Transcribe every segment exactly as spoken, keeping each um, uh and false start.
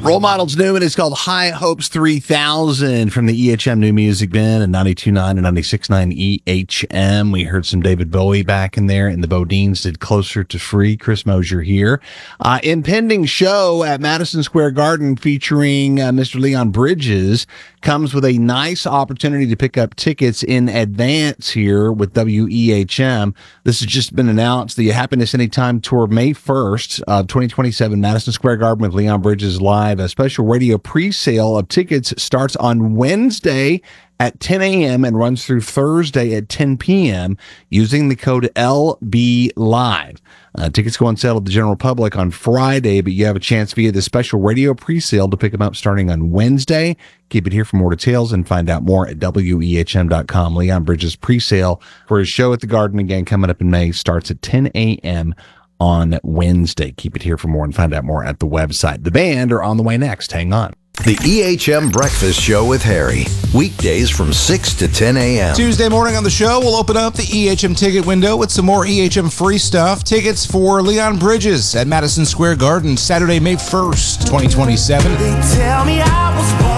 Role Models new, and it's called High Hopes three thousand from the E H M New Music Bin and ninety-two point nine and ninety-six point nine E H M. We heard some David Bowie back in there, and the Bodines did Closer to Free. Chris Mosier here. Uh, impending show at Madison Square Garden featuring uh, Mister Leon Bridges comes with a nice opportunity to pick up tickets in advance here with W E H M. This has just been announced. The Happiness Anytime Tour, May first of twenty twenty-seven, Madison Square Garden with Leon Bridges live. A special radio pre-sale of tickets starts on Wednesday at ten a.m. and runs through Thursday at ten p.m. using the code L B Live. Uh, tickets go on sale to the general public on Friday, but you have a chance via the special radio pre-sale to pick them up starting on Wednesday. Keep it here for more details and find out more at W E H M dot com. Leon Bridges pre-sale for his show at the Garden, again, coming up in May, starts at ten a.m. on Wednesday. Keep it here for more and find out more at the website. The band are on the way next. Hang on. The E H M Breakfast Show with Harry. Weekdays from six to ten a.m. Tuesday morning on the show, we'll open up the E H M ticket window with some more E H M free stuff. Tickets for Leon Bridges at Madison Square Garden, Saturday, May first, twenty twenty-seven. They tell me I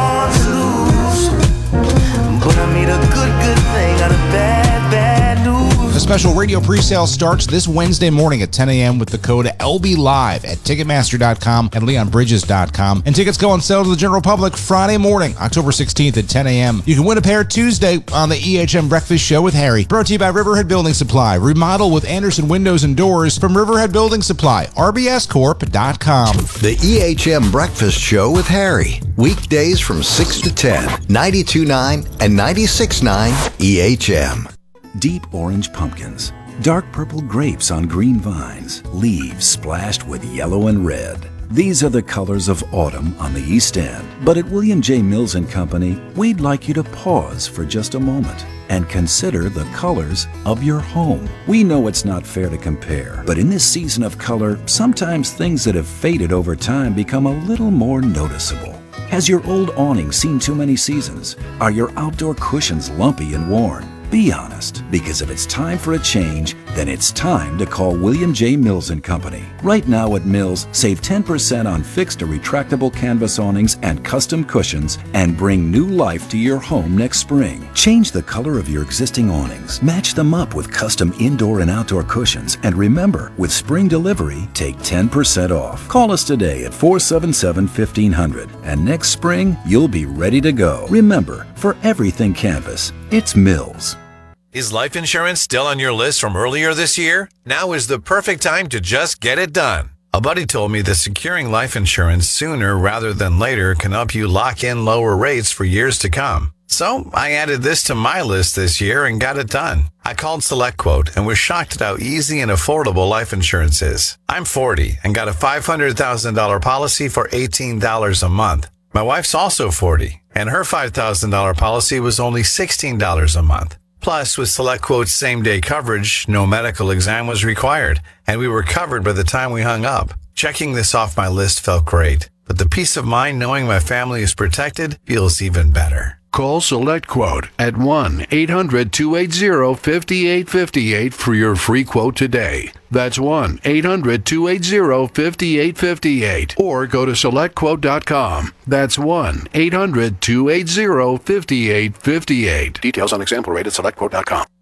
was born to lose, but I made a good, good thing out of bad, bad news. A special radio pre-sale starts this Wednesday morning at ten a.m. with the code L B Live at Ticketmaster dot com and Leon Bridges dot com. And tickets go on sale to the general public Friday morning, October sixteenth at ten a.m. You can win a pair Tuesday on the E H M Breakfast Show with Harry. Brought to you by Riverhead Building Supply. Remodel with Anderson Windows and Doors from Riverhead Building Supply. R B S Corp dot com. The E H M Breakfast Show with Harry. Weekdays from six to ten. ninety-two point nine and ninety-six point nine E H M. Deep orange pumpkins, dark purple grapes on green vines, leaves splashed with yellow and red. These are the colors of autumn on the East End. But at William J. Mills and Company, we'd like you to pause for just a moment and consider the colors of your home. We know it's not fair to compare, but in this season of color, sometimes things that have faded over time become a little more noticeable. Has your old awning seen too many seasons? Are your outdoor cushions lumpy and worn? Be honest, because if it's time for a change, then it's time to call William J. Mills and Company. Right now at Mills, save ten percent on fixed or retractable canvas awnings and custom cushions and bring new life to your home next spring. Change the color of your existing awnings, match them up with custom indoor and outdoor cushions, and remember, with spring delivery, take ten percent off. Call us today at four seven seven, fifteen hundred, and next spring, you'll be ready to go. Remember, for everything canvas, it's Mills. Is life insurance still on your list from earlier this year? Now is the perfect time to just get it done. A buddy told me that securing life insurance sooner rather than later can help you lock in lower rates for years to come. So I added this to my list this year and got it done. I called SelectQuote and was shocked at how easy and affordable life insurance is. I'm forty and got a five hundred thousand dollars policy for eighteen dollars a month. My wife's also forty, and her five thousand dollars policy was only sixteen dollars a month. Plus, with SelectQuote's same-day coverage, no medical exam was required, and we were covered by the time we hung up. Checking this off my list felt great, but the peace of mind knowing my family is protected feels even better. Call SelectQuote at one eight hundred, two eight zero, five eight five eight for your free quote today. That's one eight hundred, two eight zero, five eight five eight. Or go to select quote dot com. That's one eight hundred, two eight zero, five eight five eight. Details on example rate at select quote dot com.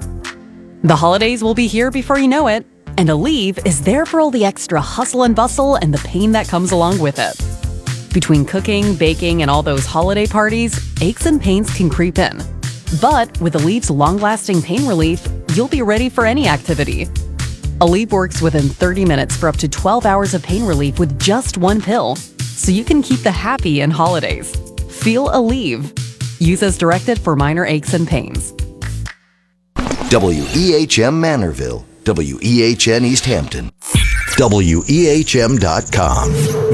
The holidays will be here before you know it, and Aleve is there for all the extra hustle and bustle and the pain that comes along with it. Between cooking, baking, and all those holiday parties, aches and pains can creep in. But with Aleve's long-lasting pain relief, you'll be ready for any activity. Aleve works within thirty minutes for up to twelve hours of pain relief with just one pill, so you can keep the happy in holidays. Feel Aleve. Use as directed for minor aches and pains. W E H M Manorville, W E H N East Hampton, W E H M dot com.